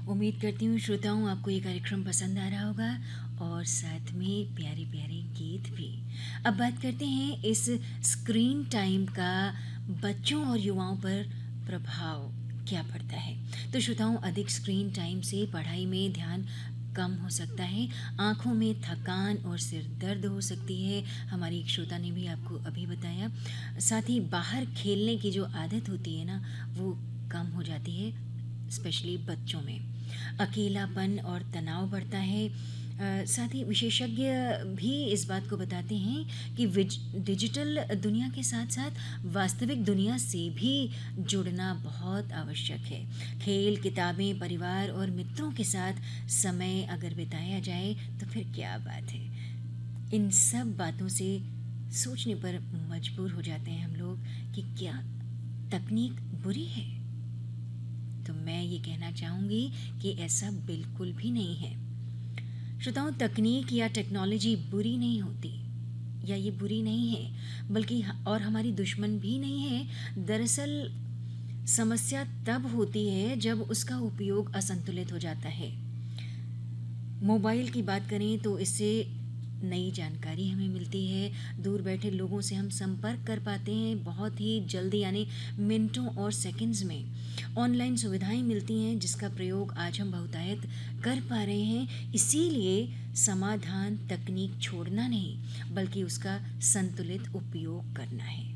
उम्मीद करती हूँ श्रोताओं आपको ये कार्यक्रम पसंद आ रहा होगा और साथ में प्यारे प्यारे गीत भी। अब बात करते हैं इस स्क्रीन टाइम का बच्चों और युवाओं पर प्रभाव क्या पड़ता है। तो श्रोताओं, अधिक स्क्रीन टाइम से पढ़ाई में ध्यान कम हो सकता है, आँखों में थकान और सिर दर्द हो सकती है, हमारी एक श्रोता ने भी आपको अभी बताया। साथ ही बाहर खेलने की जो आदत होती है ना, वो कम हो जाती है, स्पेशली बच्चों में। अकेलापन और तनाव बढ़ता है। साथ ही विशेषज्ञ भी इस बात को बताते हैं कि डिजिटल दुनिया के साथ साथ वास्तविक दुनिया से भी जुड़ना बहुत आवश्यक है। खेल, किताबें, परिवार और मित्रों के साथ समय अगर बिताया जाए तो फिर क्या बात है। इन सब बातों से सोचने पर मजबूर हो जाते हैं हम लोग कि क्या तकनीक बुरी है। तो मैं ये कहना चाहूँगी कि ऐसा बिल्कुल भी नहीं है। श्रोताओं, तकनीक या टेक्नोलॉजी बुरी नहीं होती या ये बुरी नहीं है, बल्कि और हमारी दुश्मन भी नहीं है। दरअसल समस्या तब होती है जब उसका उपयोग असंतुलित हो जाता है। मोबाइल की बात करें तो इससे नई जानकारी हमें मिलती है, दूर बैठे लोगों से हम संपर्क कर पाते हैं बहुत ही जल्दी, यानी मिनटों और सेकंड्स में। ऑनलाइन सुविधाएं मिलती हैं जिसका प्रयोग आज हम बहुतायत कर पा रहे हैं। इसीलिए समाधान तकनीक छोड़ना नहीं, बल्कि उसका संतुलित उपयोग करना है।